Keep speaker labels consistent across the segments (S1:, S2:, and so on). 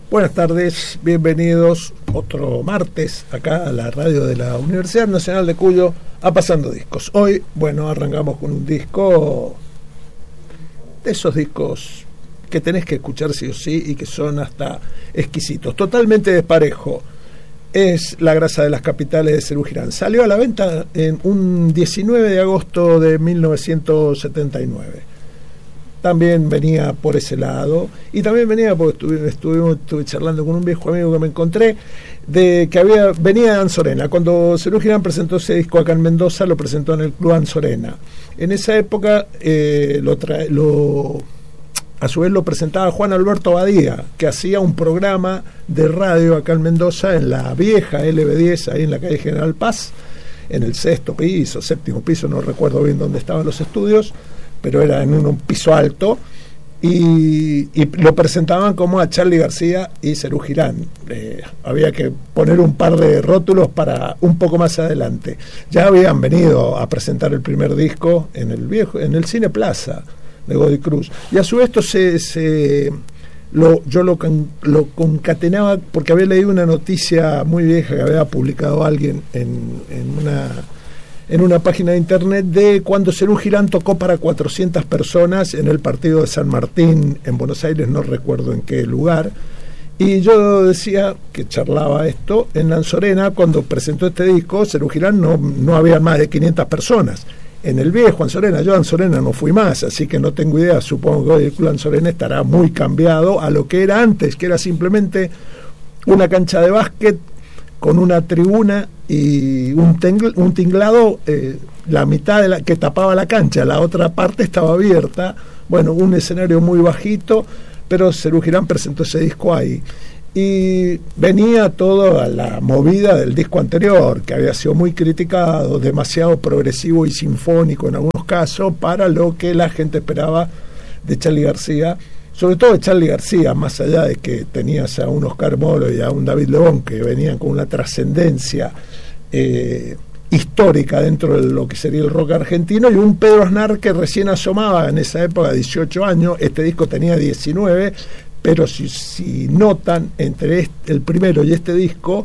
S1: Buenas tardes, bienvenidos otro martes acá a la radio de la Universidad Nacional de Cuyo a Pasando Discos. Hoy, arrancamos con un disco de esos discos que tenés que escuchar sí o sí y que son hasta exquisitos, totalmente desparejo. Es La grasa de las capitales de Serú Girán. Salió a la venta en un 19 de agosto de 1979. También venía por ese lado, y también venía porque estuve charlando con un viejo amigo que me encontré, de que venía de Anzorena. Cuando Serú Girán presentó ese disco acá en Mendoza, lo presentó en el Club Anzorena. En esa época a su vez lo presentaba Juan Alberto Badía, que hacía un programa de radio acá en Mendoza, en la vieja LB10, ahí en la calle General Paz, en el séptimo piso, no recuerdo bien dónde estaban los estudios, pero era en un piso alto, y lo presentaban como a Charly García y Serú Girán. Había que poner un par de rótulos para un poco más adelante. Ya habían venido a presentar el primer disco en el Cine Plaza de Godoy Cruz, y a su vez esto yo lo concatenaba porque había leído una noticia muy vieja que había publicado alguien en una página de internet de cuando Serú Girán tocó para 400 personas en el partido de San Martín en Buenos Aires, no recuerdo en qué lugar, y yo decía que charlaba esto en Anzorena. Cuando presentó este disco Serú Girán no había más de 500 personas en el viejo Anzorena. Yo a Anzorena no fui más, así que no tengo idea. Supongo que hoy el Club Anzorena estará muy cambiado a lo que era antes, que era simplemente una cancha de básquet con una tribuna y un tinglado, la mitad que tapaba la cancha, la otra parte estaba abierta. Un escenario muy bajito, pero Serú Girán presentó ese disco ahí. Y venía toda la movida del disco anterior, que había sido muy criticado, demasiado progresivo y sinfónico en algunos casos, para lo que la gente esperaba de Charly García. Sobre todo de Charly García, más allá de que tenías a un Oscar Moro y a un David Lebón que venían con una trascendencia histórica dentro de lo que sería el rock argentino, y un Pedro Aznar que recién asomaba en esa época, 18 años, este disco tenía 19, pero si notan, entre el primero y este disco,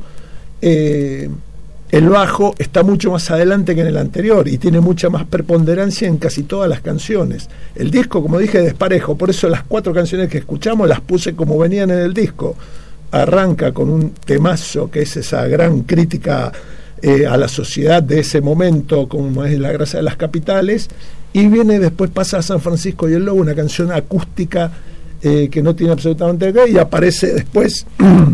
S1: el bajo está mucho más adelante que en el anterior y tiene mucha más preponderancia en casi todas las canciones. El disco, como dije, es desparejo, por eso las 4 canciones que escuchamos las puse como venían en el disco. Arranca con un temazo que es esa gran crítica a la sociedad de ese momento, como es La grasa de las capitales, y después pasa a San Francisco y el Lobo, una canción acústica que no tiene absolutamente nada, y aparece después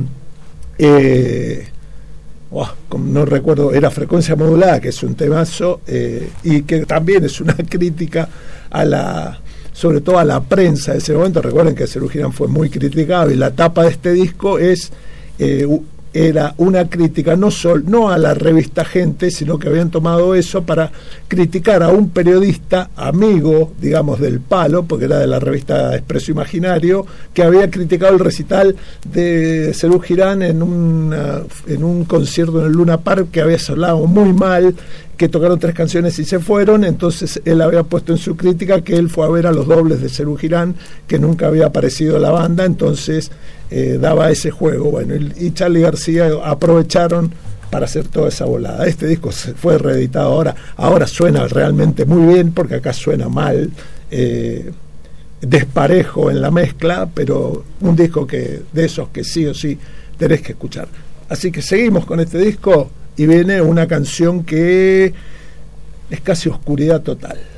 S1: no recuerdo, era Frecuencia Modulada, que es un temazo, y que también es una crítica sobre todo a la prensa de ese momento. Recuerden que Serú Girán fue muy criticado, y la tapa de este disco era una crítica no a la revista Gente, sino que habían tomado eso para criticar a un periodista amigo, digamos, del Palo, porque era de la revista Expreso Imaginario, que había criticado el recital de Serú Girán en un concierto en el Luna Park, que había sonado muy mal, que tocaron 3 canciones y se fueron. Entonces él había puesto en su crítica que él fue a ver a los dobles de Serú Girán, que nunca había aparecido la banda, entonces daba ese juego. Y Charly García aprovecharon para hacer toda esa volada. Este disco fue reeditado ahora suena realmente muy bien, porque acá suena mal, desparejo en la mezcla, pero un disco de esos que sí o sí tenés que escuchar. Así que seguimos con este disco, y viene una canción que es casi oscuridad total.